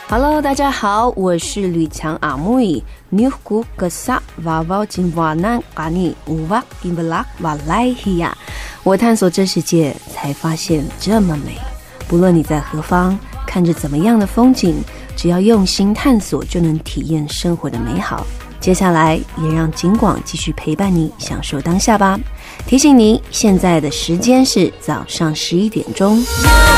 Hello， 大家好，我是吕强阿妹。Nuhku kesak vavau jimwanan kani uwak imbelak walaihiya。我探索这世界，才发现这么美。不论你在何方，看着怎么样的风景，只要用心探索，就能体验生活的美好。接下来也让景广继续陪伴你，享受当下吧。提醒你，现在的时间是早上11点钟。